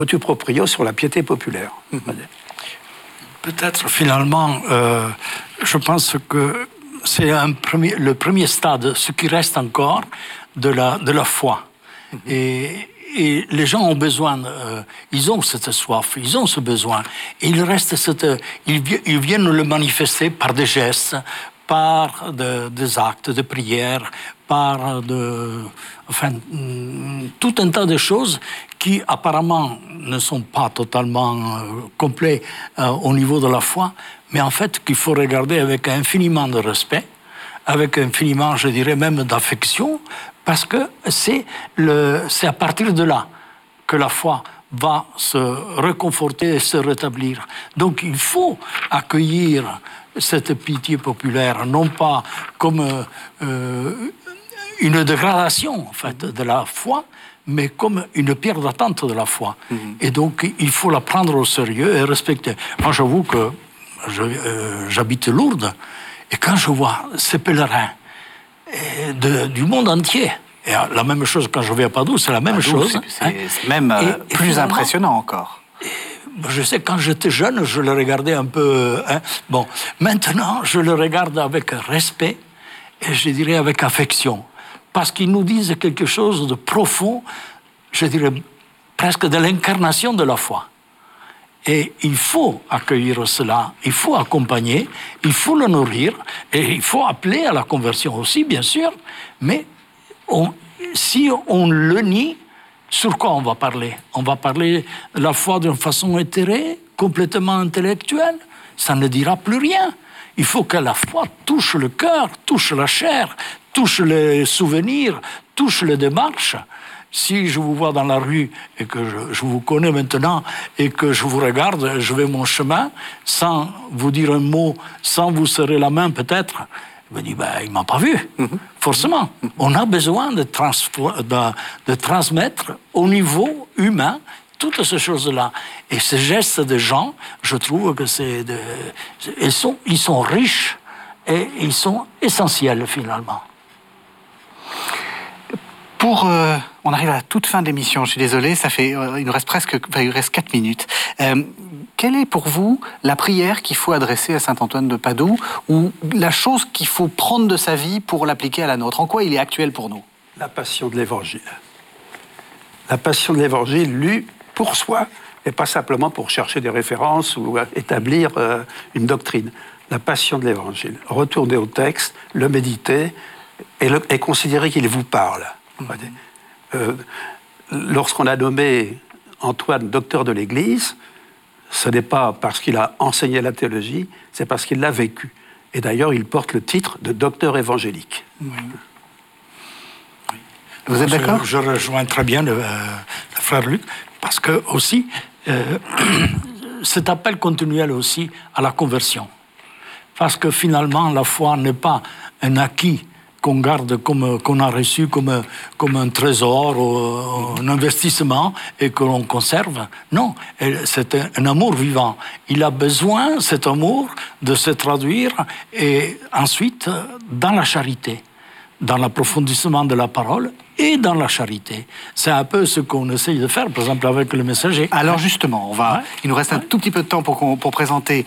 motu proprio sur la piété populaire. Peut-être finalement, je pense que c'est le premier stade, ce qui reste encore de la foi. Et les gens ont besoin, ils ont cette soif, ils ont ce besoin. Et il reste ils viennent le manifester par des gestes, par des actes de prière, par tout un tas de choses qui apparemment ne sont pas totalement complets au niveau de la foi, mais en fait qu'il faut regarder avec infiniment de respect, avec infiniment, je dirais même d'affection, parce que c'est à partir de là que la foi va se réconforter et se rétablir. Donc il faut accueillir cette pitié populaire, non pas comme une dégradation en fait, de la foi, mais comme une pierre d'attente de la foi. Et donc il faut la prendre au sérieux et respecter. Moi j'avoue que j'habite Lourdes, et quand je vois ces pèlerins du monde entier, et la même chose quand je vais à Padoue, c'est la même chose. C'est même plus impressionnant encore. Je sais, quand j'étais jeune, je le regardais un peu... Bon, maintenant, je le regarde avec respect et je dirais avec affection. Parce qu'ils nous disent quelque chose de profond, je dirais presque de l'incarnation de la foi. Et il faut accueillir cela, il faut accompagner, il faut le nourrir, et il faut appeler à la conversion aussi, bien sûr, mais si on le nie, sur quoi on va parler? On va parler de la foi d'une façon éthérée, complètement intellectuelle. Ça ne dira plus rien. Il faut que la foi touche le cœur, touche la chair, touche les souvenirs, touche les démarches. Si je vous vois dans la rue et que je vous connais maintenant et que je vous regarde, je vais mon chemin, sans vous dire un mot, sans vous serrer la main peut-être, je me dis, il ne m'a pas vu, forcément. On a besoin de transmettre au niveau humain toutes ces choses-là. Et ces gestes de gens, je trouve que ils sont riches et ils sont essentiels finalement. On arrive à la toute fin de l'émission, je suis désolé, il nous reste 4 minutes. Quelle est pour vous la prière qu'il faut adresser à Saint-Antoine de Padoue, ou la chose qu'il faut prendre de sa vie pour l'appliquer à la nôtre? En quoi il est actuel pour nous? La passion de l'Évangile. La passion de l'Évangile lue pour soi, et pas simplement pour chercher des références ou établir une doctrine. La passion de l'Évangile. Retourner au texte, le méditer et considérer qu'il vous parle. Lorsqu'on a nommé Antoine docteur de l'Église, ce n'est pas parce qu'il a enseigné la théologie, c'est parce qu'il l'a vécu. Et d'ailleurs, il porte le titre de docteur évangélique. Oui. Vous êtes d'accord? Je rejoins très bien le frère Luc, parce que aussi, cet appel continuel aussi à la conversion. Parce que finalement, la foi n'est pas un acquis qu'on garde qu'on a reçu comme un trésor ou un investissement et que l'on conserve. Non, c'est un amour vivant. Il a besoin, cet amour, de se traduire et ensuite dans la charité, dans l'approfondissement de la parole et dans la charité. C'est un peu ce qu'on essaye de faire, par exemple, avec le messager. Alors justement, il nous reste un tout petit peu de temps pour présenter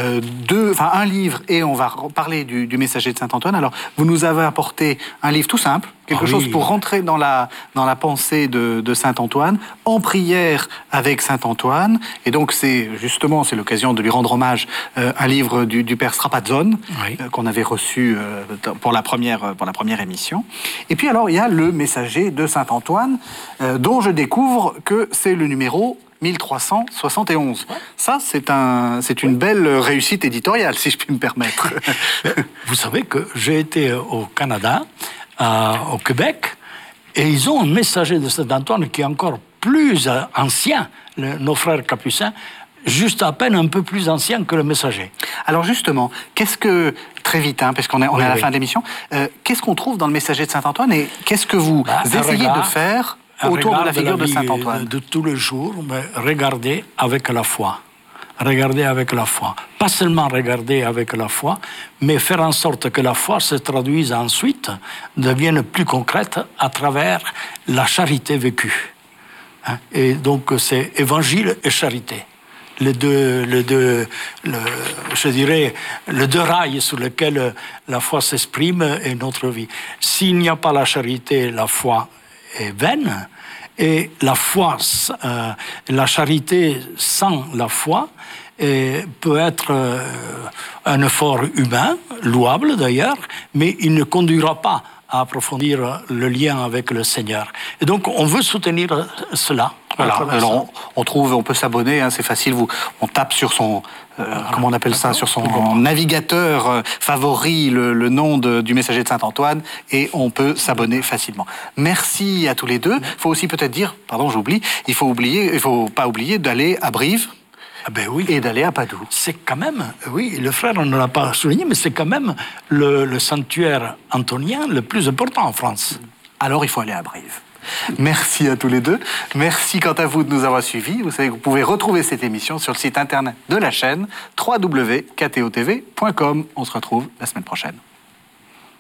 un livre, et on va parler du messager de Saint-Antoine. Alors, vous nous avez apporté un livre tout simple, quelque chose pour rentrer dans la pensée de Saint-Antoine, en prière avec Saint-Antoine. Et donc, c'est l'occasion de lui rendre hommage, un livre du père Strapazzone, qu'on avait reçu pour la première émission. Et puis alors, il y a le messager de Saint-Antoine, dont je découvre que c'est le numéro 1371. Ça, c'est une belle réussite éditoriale, si je puis me permettre. Vous savez que j'ai été au Canada, au Québec, et ils ont un messager de Saint-Antoine qui est encore plus ancien, nos frères capucins, juste à peine un peu plus ancien que le messager. Alors justement, très vite, parce qu'on est à la fin de l'émission, qu'est-ce qu'on trouve dans le messager de Saint-Antoine, et qu'est-ce que vous essayez de faire autour de la figure de Saint-Antoine? De tous les jours, mais regardez avec la foi. Regardez avec la foi. Pas seulement regarder avec la foi, mais faire en sorte que la foi se traduise ensuite, devienne plus concrète à travers la charité vécue. hein. Et donc c'est évangile et charité. Je dirais, les deux rails sur lesquels la foi s'exprime est notre vie. S'il n'y a pas la charité, la foi est vaine. Et la foi, la charité sans la foi peut être un effort humain, louable d'ailleurs, mais il ne conduira pas à approfondir le lien avec le Seigneur. Et donc, on veut soutenir cela. Voilà. Alors, on peut s'abonner, hein, c'est facile. On tape sur son, comment on appelle ça, sur son navigateur favori le nom du messager de Saint-Antoine, et on peut s'abonner facilement. Merci à tous les deux. Il faut aussi peut-être dire, pardon, j'oublie, il faut pas oublier d'aller à Brive. Ah ben oui. Et d'aller à Padoue. C'est quand même, oui, le frère ne l'a pas souligné, mais c'est quand même le sanctuaire antonien le plus important en France. Alors il faut aller à Brive. Merci à tous les deux. Merci quant à vous de nous avoir suivis. Vous savez que vous pouvez retrouver cette émission sur le site internet de la chaîne www.ktotv.com. On se retrouve la semaine prochaine.